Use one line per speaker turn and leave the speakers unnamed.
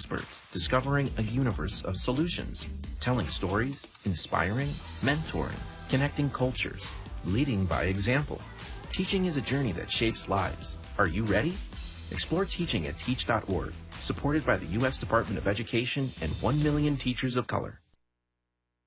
experts discovering a universe of solutions, telling stories, inspiring, mentoring, connecting cultures, leading by example. Teaching is a journey that shapes lives. Are you ready? Explore teaching at teach.org, supported by the U.S. Department of Education and 1 million teachers of color.